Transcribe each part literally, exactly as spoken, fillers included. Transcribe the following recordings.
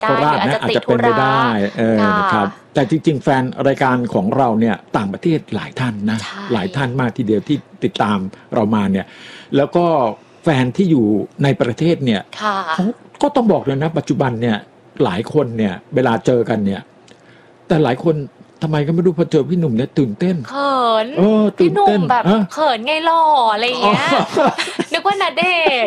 โคราชนะอาจจะเป็นไปได้เออนะครับแต่จริงๆแฟนรายการของเราเนี่ยต่างประเทศหลายท่านนะหลายท่านมากทีเดียวที่ติดตามเรามาเนี่ยแล้วก็แฟนที่อยู่ในประเทศเนี่ยเขาก็ต้องบอกเลยนะปัจจุบันเนี่ยหลายคนเนี่ยเวลาเจอกันเนี่ยแต่หลายคนทำไมก็ไม่รู้พอเจอพี่หนุ่มเนี่ยตื่นเต้นเขินเออพี่หนุ่มแบบเขินไงหล่ออะไรอย่างเงี้ยนึกว่าณเดชน์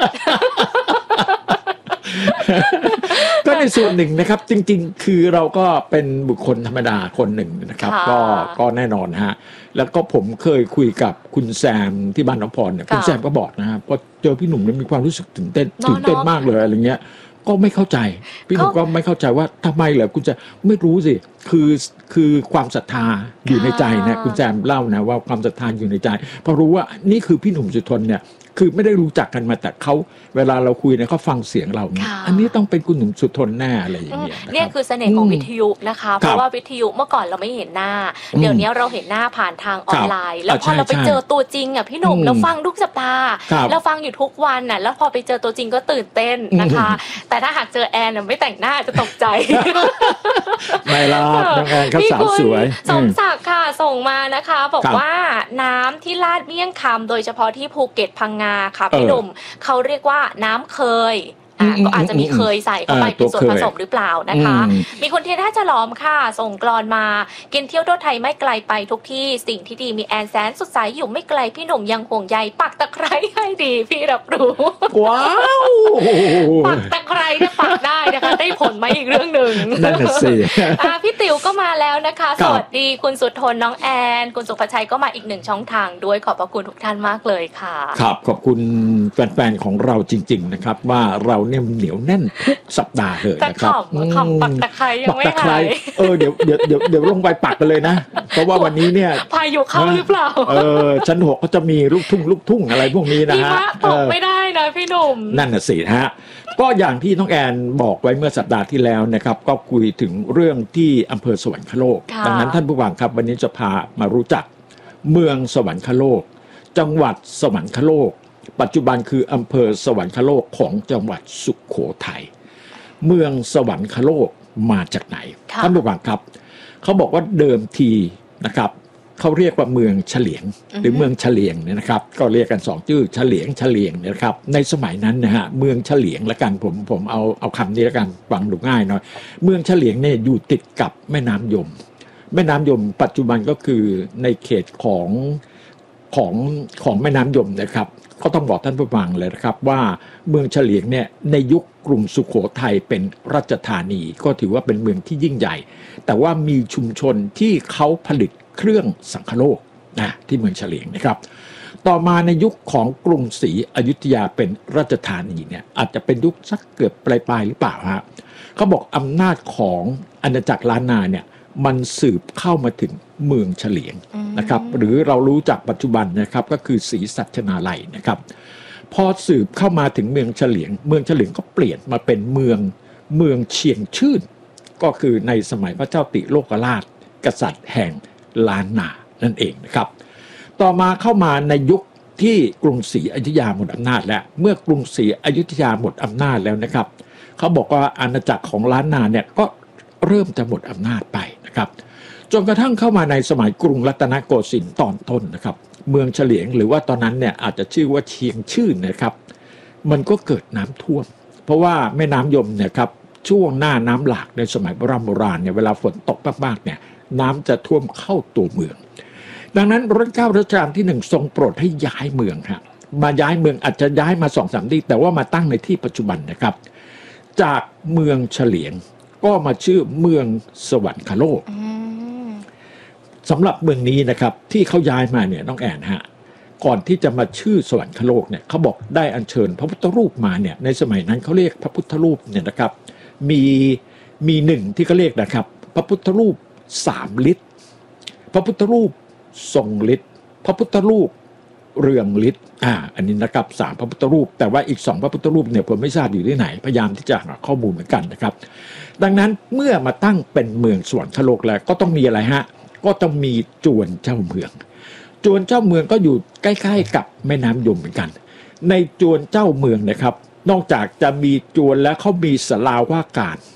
ก็ในส่วนหนึ่งนะครับจริงๆคือเราก็เป็นบุคคลธรรมดาคนหนึ่งนะครับก็ก็แน่นอนฮะแล้วก็ผมเคยคุยกับคุณแซมที่บ้านน้องพรเนี่ยคุณแซมก็บอกนะครับพอเจอพี่หนุ่มเนี่ยมีความรู้สึกตื่นเต้นตื่นเต้นมากเลยอะไรเงี้ยก็ไม่เข้าใจพี่หนุ่มก็ไม่เข้าใจว่าทำไมเหรอคุณจะไม่รู้สิคือคือความศรัทธาอยู่ในใจนะคุณแซมเล่านะว่าความศรัทธาอยู่ในใจพอรู้ว่านี่คือพี่หนุ่มสุทนเนี่ยคือไม่ได้รู้จักกันมาแต่เขาเวลาเราคุยเนี่ยเขาฟังเสียงเราเนี่ยอันนี้ต้องเป็นคุณหนุ่มสุทนแน่อะไรอย่างเงี้ยเนี่ยคือเสน่ห์ของวิทยุนะคะเพราะว่าวิทยุเมื่อก่อนเราไม่เห็นหน้าเดี๋ยวนี้เราเห็นหน้าผ่านทางออนไลน์แล้วพอเราไปเจอตัวจริงอ่ะพี่หนุ่มเราฟังทุกสัปดาห์เราฟังอยู่ทุกวันน่ะแล้วพอไปเจอตัวจริงก็ตื่นเต้นนะคะแต่ถ้าหากเจอแอนไม่แต่งหน้าจะตกใจไม่ละน้องแอนเขาสาวสวยสมศักดิ์ค่ะส่งมานะคะบอกว่าน้ำที่ลาดเมี่ยงคำโดยเฉพาะที่ภูเก็ตพังงาค่ะพี่หนุ่มเขาเรียกว่าน้ำเคยก็อาจจะมีเคยใส่เข้าไปเป็นส่วนผสมหรือเปล่านะคะมีคนเทท่าฉลอมค่ะส่งกลอนมากินเที่ยวทั่วไทยไม่ไกลไปทุกที่สิ่งที่ดีมีแอนแสนสดใสอยู่ไม่ไกลพี่หนุ่มยังห่วงใยปักตะไคร้ให้ดีพี่รับรู้ว้าวปักตะไคร้เนี่ยปักได้นะคะได้ผลไหมอีกเรื่องหนึ่งนั่นน่ะสิพี่ติ๋วก็มาแล้วนะคะสวัสดีคุณสุทนน้องแอนคุณสุภชัยก็มาอีกหนึ่งช่องทางด้วยขอบพระคุณทุกท่านมากเลยค่ะครับขอบคุณแฟนๆของเราจริงๆนะครับว่าเราเนี่ยเหนียวแน่นทุกสัปดาห์เลยนะครับคำปักตะไคร้ยังไม่หายเออเดี๋ยวเดี๋ยวเดี๋ยวเดี๋ยวลงไปปักกันเลยนะเพราะว่าวันนี้เนี่ยพายุเข้าหรือเปล่าเออชั้นหกก็จะมีลูกทุ่งลูกทุ่งอะไรพวกนี้นะฮะตกไม่ได้นะพี่หนุ่มนั่นน่ะสิฮะก็อย่างที่น้องแอนบอกไว้เมื่อสัปดาห์ที่แล้วนะครับก็คุยถึงเรื่องที่อำเภอสวรรคโลกดังนั้นท่านผู้ฟังครับวันนี้จะพามารู้จักเมืองสวรรคโลกจังหวัดสวรรคโลกปัจจุบันคืออำเภอสวรรคโลกของจังหวัดสุโขทัยเมืองสวรรคโลกมาจากไหนท่านผู้ฟังครับเขาบอกว่าเดิมทีนะครับเขาเรียกว่าเมืองเฉลียงหรือเมืองเฉลียงเนี่ยนะครับก็เรียกกันสองชื่อเฉลียงเฉลียงนะครับในสมัยนั้นนะฮะเมืองเฉลียงละกันผมผมเอาเอาคำนี้ละกันฟังดูง่ายหน่อยเมืองเฉลียงเนี่ยอยู่ติดกับแม่น้ำยมแม่น้ำยมปัจจุบันก็คือในเขตของของของแม่น้ำยมนะครับก็ต้องบอกท่านผู้ฟังเลยนะครับว่าเมืองเฉลียงเนี่ยในยุคกรุงสุโขทัยเป็นราชธานีก็ถือว่าเป็นเมืองที่ยิ่งใหญ่แต่ว่ามีชุมชนที่เขาผลิตเครื่องสังคโลกนะที่เมืองเฉลียงนะครับต่อมาในยุคของกรุงศรีอยุธยาเป็นราชธานีเนี่ยอาจจะเป็นยุคสักเกือบปลายๆหรือเปล่าฮะเขาบอกอำนาจของอาณาจักรล้านนาเนี่ยมันสืบเข้ามาถึงเมืองเฉลียงนะครับหรือเรารู้จักปัจจุบันนะครับก็คือศรีสัชนาลัยนะครับพอสืบเข้ามาถึงเมืองเฉลียงเมืองเฉลียงก็เปลี่ยนมาเป็นเมืองเมืองเชียงชื่นก็คือในสมัยพระเจ้าติโลกราชกษัตริย์แห่งล้านนานั่นเองนะครับต่อมาเข้ามาในยุคที่กรุงศรีอยุธยาหมดอำนาจแล้วเมื่อกรุงศรีอยุธยาหมดอำนาจแล้วนะครับเขาบอกว่าอาณาจักรของล้านนาเนี่ยก็เริ่มจะหมดอำนาจไปนะครับจนกระทั่งเข้ามาในสมัยกรุงรัตนโกสินทร์ตอนต้นนะครับเมืองเฉลียงหรือว่าตอนนั้นเนี่ยอาจจะชื่อว่าเชียงชื่นนะครับมันก็เกิดน้ำท่วมเพราะว่าแม่น้ำยมเนี่ยครับช่วงหน้าน้ำหลากในสมัยโบราณโบราณเนี่ยเวลาฝนตกมากๆเนี่ยน้ำจะท่วมเข้าตัวเมืองดังนั้นรัชกาลรัชกาลที่หนึ่งทรงโปรดให้ย้ายเมืองครับมาย้ายเมืองอาจจะย้ายมาสองสามที่แต่ว่ามาตั้งในที่ปัจจุบันนะครับจากเมืองเฉลียงก็มาชื่อเมืองสวรรคโลกสำหรับเมืองนี้นะครับที่เขาย้ายมาเนี่ยน้องแอนฮะก่อนที่จะมาชื่อสวรรคโลกเนี่ยเขาบอกได้อัญเชิญพระพุทธรูปมาเนี่ยในสมัยนั้นเขาเรียกพระพุทธรูปเนี่ยนะครับมีมีหนึ่งที่เขาเรียกนะครับพระพุทธรูปสามฤทธิ์พระพุทธรูปทรงฤทธิ์พระพุทธรูปเรืองฤทธิ์อ่าอันนี้นะครับสามพระพุทธรูปแต่ว่าอีกสองพระพุทธรูปเนี่ยผมไม่ทราบอยู่ที่ไหนพยายามที่จะหาข้อมูลเหมือนกันนะครับดังนั้นเมื่อมาตั้งเป็นเมืองสวรรคโลกแล้วก็ต้องมีอะไรฮะก็ต้องมีจวนเจ้าเมืองจวนเจ้าเมืองก็อยู่ใกล้ๆกับแม่น้ำยมเหมือนกันในจวนเจ้าเมืองนะครับนอกจากจะมีจวนแล้วเขามีศาลาว่าการ